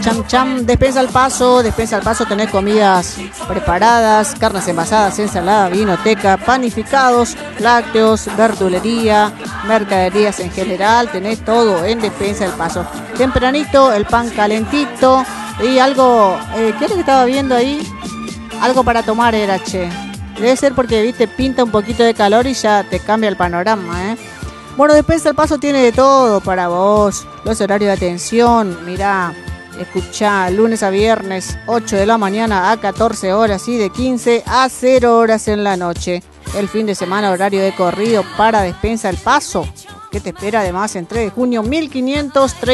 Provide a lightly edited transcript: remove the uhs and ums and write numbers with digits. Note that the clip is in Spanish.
Cham cham, Despensa al Paso, tenés comidas preparadas, carnes envasadas, ensalada, vinoteca, panificados, lácteos, verdulería, mercaderías en general, tenés todo en Despensa al Paso. Tempranito, el pan calentito y algo, ¿qué es lo que estaba viendo ahí? Algo para tomar era, che. Debe ser porque, viste, pinta un poquito de calor y ya te cambia el panorama, Bueno, Despensa al Paso tiene de todo para vos, los horarios de atención, mirá. Escuchá, lunes a viernes, 8 de la mañana a 14 horas y de 15 a 0 horas en la noche. El fin de semana, horario de corrido para Despensa al Paso, que te espera además en 3 de junio 1530.